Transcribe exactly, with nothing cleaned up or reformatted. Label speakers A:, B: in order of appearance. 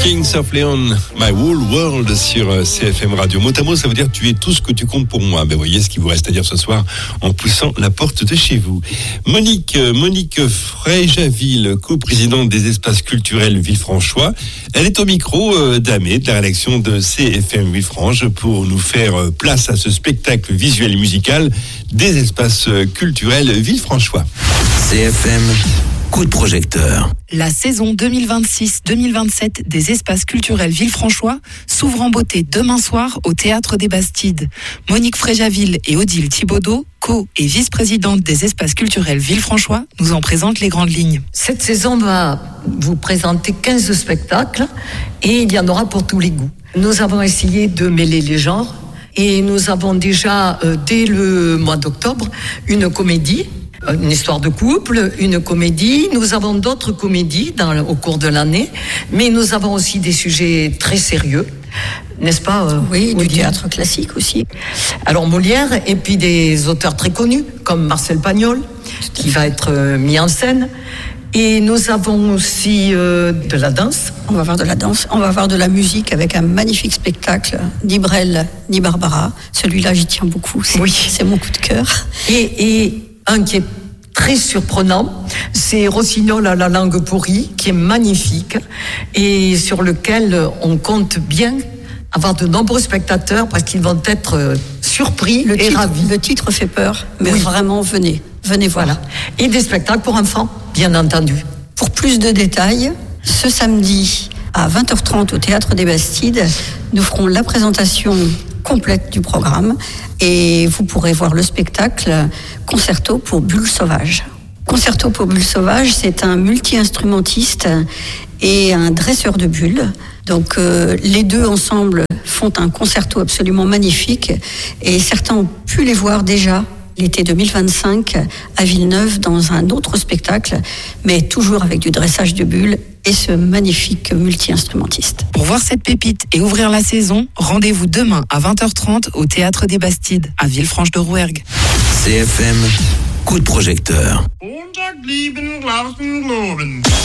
A: Kings of Leon, My Whole World sur C F M Radio. Mot à mot, ça veut dire tu es tout ce que tu comptes pour moi. Ben voyez ce qu'il vous reste à dire ce soir en poussant la porte de chez vous. Monique, Monique Fréjaville, coprésidente des espaces culturels Villefranchois. Elle est au micro euh, d'Amé, de la rédaction de C F M Villefranche, pour nous faire euh, place à ce spectacle visuel et musical des espaces euh, culturels Villefranchois.
B: C F M, coup de projecteur.
C: La saison deux mille vingt-six deux mille vingt-sept des espaces culturels Villefranchois s'ouvre en beauté demain soir au Théâtre des Bastides. Monique Fréjaville et Odile Thibaudeau, co- et vice-présidente des espaces culturels Villefranchois, nous en présentent les grandes lignes.
D: Cette saison va vous présenter quinze spectacles et il y en aura pour tous les goûts. Nous avons essayé de mêler les genres et nous avons déjà, euh, dès le mois d'octobre, une comédie, une histoire de couple, une comédie. Nous avons d'autres comédies dans, au cours de l'année, mais nous avons aussi des sujets très sérieux, n'est-ce pas euh,
E: Oui,
D: Odile ?
E: du théâtre classique aussi.
D: Alors Molière, et puis des auteurs très connus, comme Marcel Pagnol, qui va être euh, mis en scène. Et nous avons aussi euh, de la danse.
E: On va voir de la danse, on va voir de la musique avec un magnifique spectacle, ni Brel, ni Barbara. Celui-là, j'y tiens beaucoup, c'est,
D: Oui.
E: c'est mon coup de cœur.
D: Et, et un qui est très surprenant, c'est Rossignol à la langue pourrie, qui est magnifique et sur lequel on compte bien avoir de nombreux spectateurs parce qu'ils vont être surpris
E: Le
D: et
E: titre,
D: ravis.
E: le titre fait peur, mais
D: Oui.
E: vraiment, venez, venez voir.
D: Voilà. Et des spectacles pour enfants, bien entendu.
E: Pour plus de détails, ce samedi à vingt heures trente au Théâtre des Bastides, nous ferons la présentation complète du programme et vous pourrez voir le spectacle Concerto pour Bulles Sauvages. Concerto pour Bulles Sauvages, c'est un multi-instrumentiste et un dresseur de bulles. Donc euh, les deux ensemble font un concerto absolument magnifique et certains ont pu les voir déjà l'été deux mille vingt-cinq à Villeneuve dans un autre spectacle, mais toujours avec du dressage de bulles et ce magnifique multi-instrumentiste.
C: Pour voir cette pépite et ouvrir la saison, rendez-vous demain à vingt heures trente au Théâtre des Bastides, à Villefranche-de-Rouergue.
B: C F M, coup de projecteur.